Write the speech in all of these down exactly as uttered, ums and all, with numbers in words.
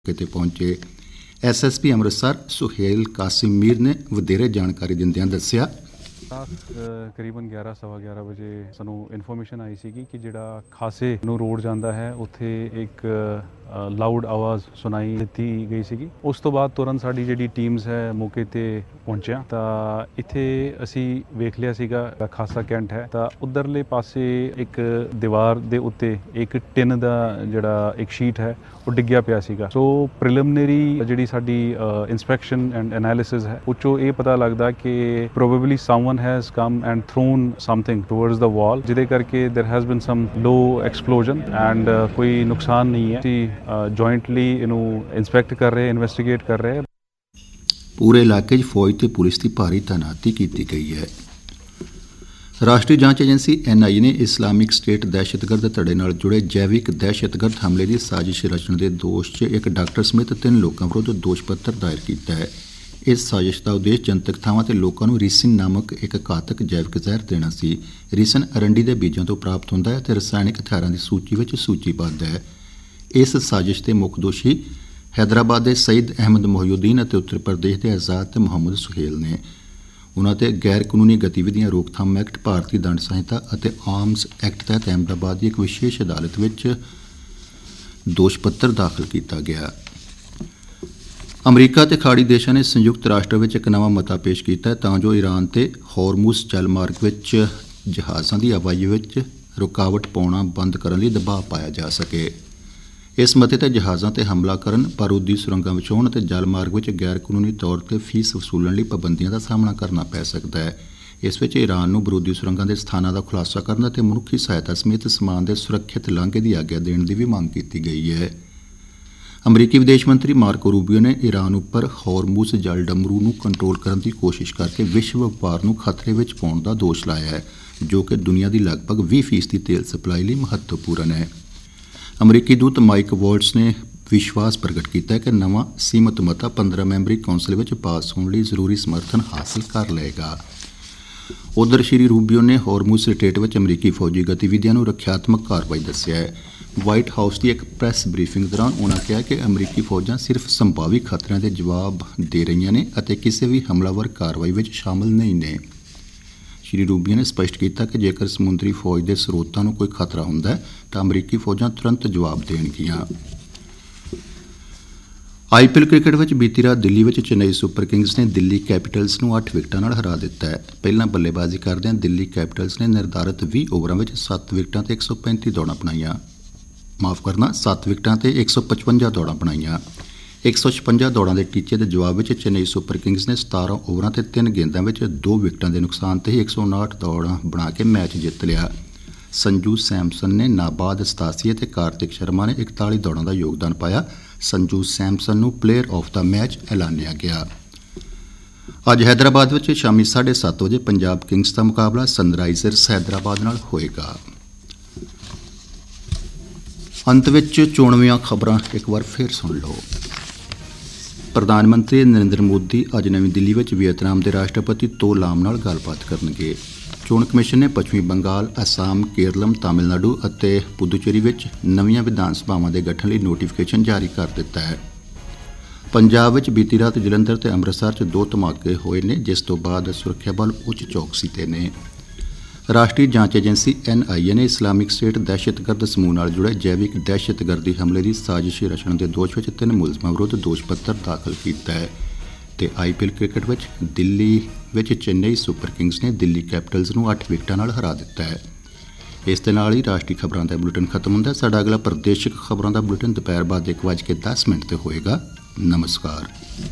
ਕਿਤੇ ਪਹੁੰਚੇ। S S P Amritsar Suhel Qasim Mir ਨੇ ਵਧੇਰੇ ਜਾਣਕਾਰੀ ਦਿੰਦਿਆਂ ਦੱਸਿਆ, ਤਕਰੀਬਨ ਗਿਆਰਾਂ ਸਵਾ ਗਿਆਰਾਂ ਵਜੇ ਸਾਨੂੰ ਇਨਫੋਰਮੇਸ਼ਨ ਆਈ ਸੀਗੀ ਕਿ ਜਿਹੜਾ ਖਾਸੇ ਨੂੰ ਰੋਡ ਜਾਂਦਾ ਹੈ ਉੱਥੇ ਇੱਕ ਲਾਊਡ ਆਵਾਜ਼ ਸੁਣਾਈ ਦਿੱਤੀ ਗਈ ਸੀਗੀ। ਉਸ ਤੋਂ ਬਾਅਦ ਤੁਰੰਤ ਸਾਡੀ ਜਿਹੜੀ ਟੀਮਸ ਹੈ ਮੌਕੇ ਤੇ ਪਹੁੰਚਿਆ ਤਾਂ ਇੱਥੇ ਅਸੀਂ ਵੇਖ ਲਿਆ ਸੀਗਾ ਖਾਸਾ ਕੈਂਟ ਹੈ ਤਾਂ ਉਧਰਲੇ ਪਾਸੇ ਇੱਕ ਦੀਵਾਰ ਦੇ ਉੱਤੇ ਇੱਕ ਟਿਨ ਦਾ ਜਿਹੜਾ ਇੱਕ ਸ਼ੀਟ ਹੈ ਉਹ ਡਿੱਗਿਆ ਪਿਆ ਸੀਗਾ। ਸੋ ਪ੍ਰੀਲਿਮਿਨਰੀ ਜਿਹੜੀ ਸਾਡੀ ਇਨਸਪੈਕਸ਼ਨ ਐਂਡ ਐਨਾਲਿਸਿਸ ਹੈ ਉਹ 'ਚੋਂ ਇਹ ਪਤਾ ਲੱਗਦਾ ਕਿ probably someone has come and thrown something towards the wall ਜਿਹਦੇ ਕਰਕੇ there has been some low explosion and uh, ਕੋਈ ਨੁਕਸਾਨ ਨਹੀਂ ਹੈ। ਅਸੀਂ jointly ਇਹਨੂੰ inspect ਕਰ ਰਹੇ ਇਨਵੈਸਟੀਗੇਟ ਕਰ ਰਹੇ। ਪੂਰੇ ਇਲਾਕੇ 'ਚ ਫੌਜ ਤੇ ਪੁਲਿਸ ਦੀ ਭਾਰੀ ਤਾਇਨਾਤੀ ਕੀਤੀ ਗਈ ਹੈ। ਰਾਸ਼ਟਰੀ ਜਾਂਚ ਏਜੰਸੀ ਐਨ ਆਈ ਏ ਨੇ ਇਸਲਾਮਿਕ ਸਟੇਟ ਦਹਿਸ਼ਤਗਰਦ ਧੜੇ ਨਾਲ ਜੁੜੇ ਜੈਵਿਕ ਦਹਿਸ਼ਤਗਰਦ ਹਮਲੇ ਦੀ ਸਾਜ਼ਿਸ਼ ਰਚਣ ਦੇ ਦੋਸ਼ 'ਚ ਇੱਕ ਡਾਕਟਰ ਸਮੇਤ ਤਿੰਨ ਲੋਕਾਂ ਵਿਰੁੱਧ ਦੋਸ਼ ਪੱਤਰ ਦਾਇਰ ਕੀਤਾ ਹੈ। ਇਸ ਸਾਜ਼ਿਸ਼ ਦਾ ਉਦੇਸ਼ ਜਨਤਕ ਥਾਵਾਂ ਤੇ ਲੋਕਾਂ ਨੂੰ ਰੀਸਿਨ ਨਾਮਕ ਇੱਕ ਘਾਤਕ ਜੈਵਿਕ ਜ਼ਹਿਰ ਦੇਣਾ ਸੀ। ਰੀਸਿਨ ਅਰੰਡੀ ਦੇ ਬੀਜਾਂ ਤੋਂ ਪ੍ਰਾਪਤ ਹੁੰਦਾ ਹੈ ਅਤੇ ਰਸਾਇਣਿਕ ਹਥਿਆਰਾਂ ਦੀ ਸੂਚੀ ਵਿੱਚ ਸੂਚੀਬੱਧ ਹੈ। ਇਸ ਸਾਜ਼ਿਸ਼ ਦੇ ਮੁੱਖ ਦੋਸ਼ੀ ਹੈਦਰਾਬਾਦ ਦੇ ਸਈਦ ਅਹਿਮਦ ਮੋਹਿਉਦੀਨ ਅਤੇ ਉੱਤਰ ਪ੍ਰਦੇਸ਼ ਦੇ ਆਜ਼ਾਦ ਤੇ ਮੁਹੰਮਦ ਸੁਹੇਲ ਨੇ। ਉਨ੍ਹਾਂ ਤੇ ਗੈਰ ਕਾਨੂੰਨੀ ਗਤੀਵਿਧੀਆਂ ਰੋਕਥਾਮ ਐਕਟ, ਭਾਰਤੀ ਦੰਡ ਸੰਹਿਤਾ ਅਤੇ ਆਰਮਸ ਐਕਟ ਤਹਿਤ ਅਹਿਮਦਾਬਾਦ ਦੀ ਇੱਕ ਵਿਸ਼ੇਸ਼ ਅਦਾਲਤ ਵਿੱਚ ਦੋਸ਼ ਪੱਤਰ ਦਾਖਲ ਕੀਤਾ ਗਿਆ। ਅਮਰੀਕਾ ਅਤੇ ਖਾੜੀ ਦੇਸ਼ਾਂ ਨੇ ਸੰਯੁਕਤ ਰਾਸ਼ਟਰ ਵਿੱਚ ਇੱਕ ਨਵਾਂ ਮਤਾ ਪੇਸ਼ ਕੀਤਾ ਤਾਂ ਜੋ ਈਰਾਨ ਤੇ ਹੋਰਮੁਜ਼ ਜਲ ਮਾਰਗ ਵਿੱਚ ਜਹਾਜ਼ਾਂ ਦੀ ਆਵਾਜਾਈ ਵਿੱਚ ਰੁਕਾਵਟ ਪਾਉਣਾ ਬੰਦ ਕਰਨ ਲਈ ਦਬਾਅ ਪਾਇਆ ਜਾ ਸਕੇ। ਇਸ ਮਤੇ ਤੇ ਜਹਾਜ਼ਾਂ ਤੇ ਹਮਲਾ ਕਰਨ, ਬਾਰੂਦੀ ਸੁਰੰਗਾਂ ਵਿਛਾਉਣ ਅਤੇ ਜਲ ਮਾਰਗ ਵਿੱਚ ਗੈਰ ਕਾਨੂੰਨੀ ਤੌਰ ਤੇ ਫੀਸ ਵਸੂਲਣ ਲਈ ਪਾਬੰਦੀਆਂ ਦਾ ਸਾਹਮਣਾ ਕਰਨਾ ਪੈ ਸਕਦਾ ਹੈ। ਇਸ ਵਿੱਚ ਈਰਾਨ ਨੂੰ ਬਾਰੂਦੀ ਸੁਰੰਗਾਂ ਦੇ ਸਥਾਨਾਂ ਦਾ ਖੁਲਾਸਾ ਕਰਨ ਅਤੇ ਮਨੁੱਖੀ ਸਹਾਇਤਾ ਸਮੇਤ ਸਮਾਨ ਦੇ ਸੁਰੱਖਿਅਤ ਲਾਂਘੇ ਦੀ ਆਗਿਆ ਦੇਣ ਦੀ ਵੀ ਮੰਗ ਕੀਤੀ ਗਈ ਹੈ। ਅਮਰੀਕੀ ਵਿਦੇਸ਼ ਮੰਤਰੀ ਮਾਰਕੋ ਰੂਬੀਓ ਨੇ ਈਰਾਨ ਉੱਪਰ ਹੋਰਮੁਜ਼ ਜਲ ਡਮਰੂ ਨੂੰ ਕੰਟਰੋਲ ਕਰਨ ਦੀ ਕੋਸ਼ਿਸ਼ ਕਰਕੇ ਵਿਸ਼ਵ ਵਪਾਰ ਨੂੰ ਖਤਰੇ ਵਿੱਚ ਪਾਉਣ ਦਾ ਦੋਸ਼ ਲਾਇਆ ਹੈ, ਜੋ ਕਿ ਦੁਨੀਆ ਦੀ ਲਗਭਗ ਵੀਹ ਫੀਸਦੀ ਤੇਲ ਸਪਲਾਈ ਲਈ ਮਹੱਤਵਪੂਰਨ ਹੈ। ਅਮਰੀਕੀ ਦੂਤ ਮਾਈਕ ਵਾਲਟਸ ਨੇ ਵਿਸ਼ਵਾਸ ਪ੍ਰਗਟ ਕੀਤਾ ਕਿ ਨਵਾਂ ਸੀਮਤ ਮਤਾ ਪੰਦਰਾਂ ਮੈਂਬਰੀ ਕੌਂਸਲ ਵਿੱਚ ਪਾਸ ਹੋਣ ਲਈ ਜ਼ਰੂਰੀ ਸਮਰਥਨ ਹਾਸਲ ਕਰ ਲਏਗਾ। ਉਧਰ ਸ਼੍ਰੀ ਰੂਬੀਓ ਨੇ ਹੋਰਮੁਜ਼ ਸਟ੍ਰੇਟ ਵਿੱਚ ਅਮਰੀਕੀ ਫੌਜੀ ਗਤੀਵਿਧੀਆਂ ਨੂੰ ਰੱਖਿਆਤਮਕ ਕਾਰਵਾਈ ਦੱਸਿਆ ਹੈ। ਵਾਈਟ ਹਾਊਸ ਦੀ ਇੱਕ ਪ੍ਰੈਸ ਬਰੀਫਿੰਗ ਦੌਰਾਨ ਉਨ੍ਹਾਂ ਕਿਹਾ ਕਿ ਅਮਰੀਕੀ ਫੌਜਾਂ ਸਿਰਫ ਸੰਭਾਵੀ ਖਤਰਿਆਂ ਦੇ ਜਵਾਬ ਦੇ ਰਹੀਆਂ ਨੇ ਅਤੇ ਕਿਸੇ ਵੀ ਹਮਲਾਵਰ ਕਾਰਵਾਈ ਵਿੱਚ ਸ਼ਾਮਲ ਨਹੀਂ ਨੇ। ਸ਼੍ਰੀ ਰੂਬੀਓ ਨੇ ਸਪਸ਼ਟ ਕੀਤਾ ਕਿ ਜੇਕਰ ਸਮੁੰਦਰੀ ਫੌਜ ਦੇ ਸਰੋਤਾਂ ਨੂੰ ਕੋਈ ਖਤਰਾ ਹੁੰਦਾ ਹੈ ਤਾਂ ਅਮਰੀਕੀ ਫੌਜਾਂ ਤੁਰੰਤ ਜਵਾਬ ਦੇਣਗੀਆਂ। ਆਈ ਪੀ ਐਲ ਕ੍ਰਿਕਟ ਵਿੱਚ ਬੀਤੀ ਰਾਤ ਦਿੱਲੀ ਵਿੱਚ ਚੇਨਈ ਸੁਪਰ ਕਿੰਗਜ਼ ਨੇ ਦਿੱਲੀ ਕੈਪੀਟਲਸ ਨੂੰ ਅੱਠ ਵਿਕਟਾਂ ਨਾਲ ਹਰਾ ਦਿੱਤਾ ਹੈ। ਪਹਿਲਾਂ ਬੱਲੇਬਾਜ਼ੀ ਕਰਦਿਆਂ ਦਿੱਲੀ ਕੈਪੀਟਲਸ ਨੇ ਨਿਰਧਾਰਤ ਵੀਹ ਓਵਰਾਂ ਵਿੱਚ ਸੱਤ ਵਿਕਟਾਂ ਤੇ ਇੱਕ ਸੌ ਪੈਂਤੀ ਦੌੜਾਂ ਬਣਾਈਆਂ ਮਾਫ ਕਰਨਾ ਸੱਤ ਵਿਕਟਾਂ ਤੇ ਇੱਕ ਸੌ ਪਚਵੰਜਾ ਦੌੜਾਂ ਬਣਾਈਆਂ। ਇੱਕ ਸੌ ਛਪੰਜਾ ਦੌੜਾਂ ਦੇ ਟੀਚੇ ਦੇ ਜਵਾਬ ਵਿੱਚ ਚੇਨਈ ਸੁਪਰ ਕਿੰਗਜ਼ ਨੇ ਸਤਾਰਾਂ ਓਵਰਾਂ ਤੇ ਤਿੰਨ ਗੇਂਦਾਂ ਵਿੱਚ ਦੋ ਵਿਕਟਾਂ ਦੇ ਨੁਕਸਾਨ ਤੇ ਹੀ ਇੱਕ ਸੌ ਉਨਾਹਠ ਦੌੜਾਂ ਬਣਾ ਕੇ ਮੈਚ ਜਿੱਤ ਲਿਆ। ਸੰਜੂ ਸੈਮਸਨ ਨੇ ਨਾਬਾਦ ਸਤਾਸੀ ਅਤੇ ਕਾਰਤਿਕ ਸ਼ਰਮਾ ਨੇ ਇਕਤਾਲੀ ਦੌੜਾਂ ਦਾ ਯੋਗਦਾਨ ਪਾਇਆ। ਸੰਜੂ ਸੈਮਸਨ ਨੂੰ ਪਲੇਅਰ ਆਫ ਦਾ ਮੈਚ ਐਲਾਨਿਆ ਗਿਆ। ਅੱਜ ਹੈਦਰਾਬਾਦ ਵਿੱਚ ਸ਼ਾਮੀ ਸਾਢੇ ਸੱਤ ਵਜੇ ਪੰਜਾਬ ਕਿੰਗਜ਼ ਦਾ ਮੁਕਾਬਲਾ ਸਨਰਾਈਜ਼ਰਸ ਹੈਦਰਾਬਾਦ ਨਾਲ ਹੋਏਗਾ। ਅੰਤ ਵਿੱਚ ਚੋਣਵੀਆਂ ਖਬਰਾਂ ਇੱਕ ਵਾਰ ਫਿਰ ਸੁਣ ਲਓ। ਪ੍ਰਧਾਨ ਮੰਤਰੀ ਨਰਿੰਦਰ ਮੋਦੀ ਅੱਜ ਨਵੀਂ ਦਿੱਲੀ ਵਿੱਚ ਵੀਅਤਨਾਮ ਦੇ ਰਾਸ਼ਟਰਪਤੀ ਤੋ ਲਾਮ ਨਾਲ ਗੱਲਬਾਤ ਕਰਨਗੇ। ਚੋਣ ਕਮਿਸ਼ਨ ਨੇ ਪੱਛਮੀ ਬੰਗਾਲ, ਅਸਾਮ, ਕੇਰਲਮ, ਤਾਮਿਲਨਾਡੂ ਅਤੇ ਪੁਦੂਚੇਰੀ ਵਿੱਚ ਨਵੀਆਂ ਵਿਧਾਨ ਸਭਾਵਾਂ ਦੇ ਗਠਨ ਲਈ ਨੋਟੀਫਿਕੇਸ਼ਨ ਜਾਰੀ ਕਰ ਦਿੱਤਾ ਹੈ। ਪੰਜਾਬ ਵਿੱਚ ਬੀਤੀ ਰਾਤ ਜਲੰਧਰ ਤੇ ਅੰਮ੍ਰਿਤਸਰ 'ਚ ਦੋ ਧਮਾਕੇ ਹੋਏ ਨੇ, ਜਿਸ ਤੋਂ ਬਾਅਦ ਸੁਰੱਖਿਆ ਬਲ ਉੱਚ ਚੌਕਸੀ ਤੇ ਨੇ। ਰਾਸ਼ਟਰੀ ਜਾਂਚ ਏਜੰਸੀ ਐਨ ਆਈ ਏ ਨੇ ਇਸਲਾਮਿਕ ਸਟੇਟ ਦਹਿਸ਼ਤਗਰਦ ਸਮੂਹ ਨਾਲ ਜੁੜੇ ਜੈਵਿਕ ਦਹਿਸ਼ਤਗਰਦੀ ਹਮਲੇ ਦੀ ਸਾਜ਼ਿਸ਼ ਰਚਣ ਦੇ ਦੋਸ਼ ਵਿੱਚ ਤਿੰਨ ਮੁਲਜ਼ਮਾਂ ਵਿਰੁੱਧ ਦੋਸ਼ ਪੱਤਰ ਦਾਖਲ ਕੀਤਾ ਹੈ। ਤੇ ਆਈ ਪੀ ਐਲ ਕ੍ਰਿਕਟ ਵਿੱਚ ਦਿੱਲੀ ਵਿੱਚ ਚੇਨਈ ਸੁਪਰ ਕਿੰਗਜ਼ ਨੇ ਦਿੱਲੀ ਕੈਪੀਟਲਸ ਨੂੰ ਅੱਠ ਵਿਕਟਾਂ ਨਾਲ ਹਰਾ ਦਿੱਤਾ ਹੈ। ਇਸ ਦੇ ਨਾਲ ਹੀ ਰਾਸ਼ਟਰੀ ਖਬਰਾਂ ਦਾ ਬੁਲੇਟਿਨ ਖਤਮ ਹੁੰਦਾ। ਸਾਡਾ ਅਗਲਾ ਪ੍ਰਦੇਸ਼ਿਕ ਖਬਰਾਂ ਦਾ ਬੁਲੇਟਿਨ ਦੁਪਹਿਰ ਬਾਅਦ ਇੱਕ ਵੱਜ ਕੇ ਦਸ ਮਿੰਟ ਤੇ ਹੋਏਗਾ। ਨਮਸਕਾਰ।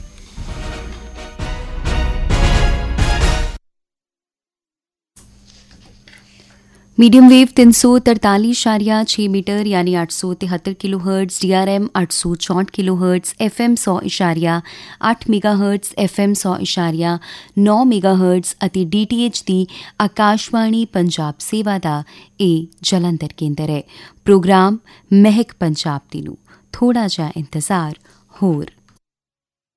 मीडियम वेव तीन सौ तरतालीस इशारिया छः मीटर यानी आठ सौ तिहत्तर kilo hertz, D R M आठ सौ चौंठ किलो हर्ट्ज, एफ एम सौ इशारिया अठ मेगा हर्ट्ज, एफ एम सौ इशारिया नौ मेगा हर्ट्ज अति डी टी एच दी आकाशवाणी पंजाब सेवा दा ए जलंधर केंद्र है। प्रोग्राम महक पंजाब दी नूं थोड़ा जा इंतजार होर।